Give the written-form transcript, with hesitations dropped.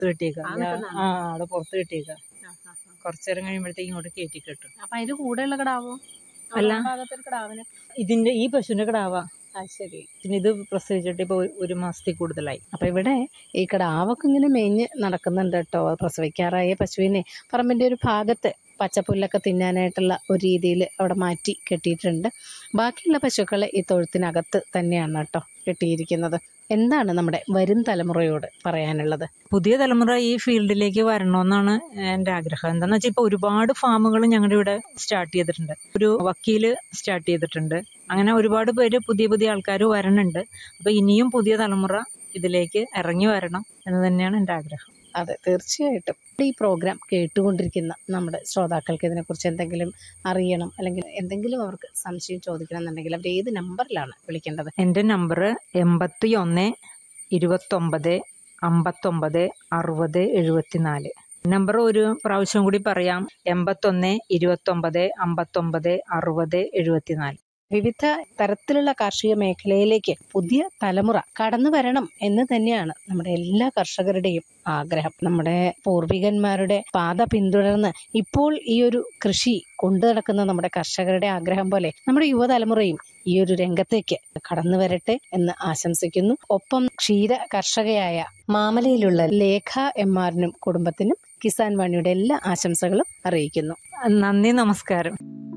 പുറത്ത് കെട്ടിയേക്കാം. അവിടെ പുറത്ത് കെട്ടിയേക്കാം. കുറച്ചേരം കഴിയുമ്പോഴത്തേക്ക് ഇങ്ങോട്ട് കയറ്റി കെട്ടും. അപ്പൊ അതിന്റെ കൂടെയുള്ള കിടാവോ? അല്ല, കിടാവിന് ഇതിന്റെ ഈ പശുവിന്റെ കിടാവാ. ശരി. പിന്നെ ഇത് പ്രസവിച്ചിട്ട് ഇപ്പൊ 1 മാസത്തിൽ കൂടുതലായി. അപ്പൊ ഇവിടെ ഈ കിടാവൊക്കെ ഇങ്ങനെ മേഞ്ഞ് നടക്കുന്നുണ്ട് കേട്ടോ. പ്രസവിക്കാറായ പശുവിനെ പറമ്പിന്റെ ഒരു ഭാഗത്ത് പച്ചപ്പുല്ലൊക്കെ തിന്നാനായിട്ടുള്ള ഒരു രീതിയിൽ അവിടെ മാറ്റി കെട്ടിയിട്ടുണ്ട്. ബാക്കിയുള്ള പശുക്കളെ ഈ തൊഴുത്തിനകത്ത് തന്നെയാണ് കേട്ടോ കെട്ടിയിരിക്കുന്നത്. എന്താണ് നമ്മുടെ വരും തലമുറയോട് പറയാനുള്ളത്? പുതിയ തലമുറ ഈ ഫീൽഡിലേക്ക് വരണമെന്നാണ് എൻ്റെ ആഗ്രഹം. എന്താണെന്ന് വെച്ചാൽ ഇപ്പോൾ ഒരുപാട് ഫാമുകൾ ഞങ്ങളുടെ ഇവിടെ സ്റ്റാർട്ട് ചെയ്തിട്ടുണ്ട്. ഒരു വക്കീല് സ്റ്റാർട്ട് ചെയ്തിട്ടുണ്ട്. അങ്ങനെ ഒരുപാട് പേര് പുതിയ ആൾക്കാർ വരണുണ്ട്. അപ്പോൾ ഇനിയും പുതിയ തലമുറ ഇതിലേക്ക് ഇറങ്ങി വരണം എന്ന് തന്നെയാണ് എൻ്റെ ആഗ്രഹം. അതെ, തീർച്ചയായിട്ടും. ഈ പ്രോഗ്രാം കേട്ടുകൊണ്ടിരിക്കുന്ന നമ്മുടെ ശ്രോതാക്കൾക്ക് ഇതിനെക്കുറിച്ച് എന്തെങ്കിലും അറിയണം, അല്ലെങ്കിൽ എന്തെങ്കിലും അവർക്ക് സംശയം ചോദിക്കണം എന്നുണ്ടെങ്കിൽ അവർ ഏത് നമ്പറിലാണ് വിളിക്കേണ്ടത്? എൻ്റെ നമ്പർ 81 29 59 60 74. നമ്പർ ഒരു പ്രാവശ്യം കൂടി പറയാം: 81 29 59 60 74. വിവിധ തരത്തിലുള്ള കാർഷിക മേഖലയിലേക്ക് പുതിയ തലമുറ കടന്നു വരണം എന്ന് തന്നെയാണ് നമ്മുടെ എല്ലാ കർഷകരുടെയും ആഗ്രഹം. നമ്മുടെ പൂർവികന്മാരുടെ പാത പിന്തുടർന്ന് ഇപ്പോൾ ഈ ഒരു കൃഷി കൊണ്ടു നടക്കുന്ന നമ്മുടെ കർഷകരുടെ ആഗ്രഹം പോലെ നമ്മുടെ യുവതലമുറയും ഈ ഒരു രംഗത്തേക്ക് കടന്നു വരട്ടെ എന്ന് ആശംസിക്കുന്നു. ഒപ്പം ക്ഷീര കർഷകയായ മാമലയിലുള്ള ലേഖ എം.ആറിനും കുടുംബത്തിനും കിസാൻ വാണിയുടെ എല്ലാ ആശംസകളും അറിയിക്കുന്നു. നന്ദി, നമസ്കാരം.